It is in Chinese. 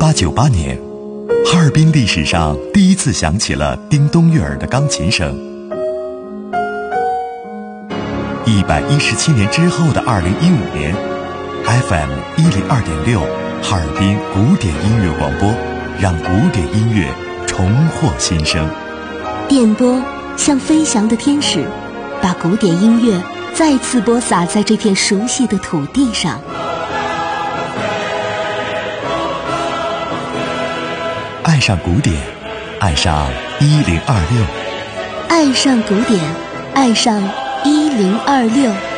1898年，哈尔滨历史上第一次响起了叮咚悦耳的钢琴声。117年之后的2015年 ，FM 102.6，哈尔滨古典音乐广播，让古典音乐重获新生。 电波像飞翔的天使，把古典音乐再次播撒在这片熟悉的土地上。 爱上古典，爱上1026， 爱上古典，爱上1026。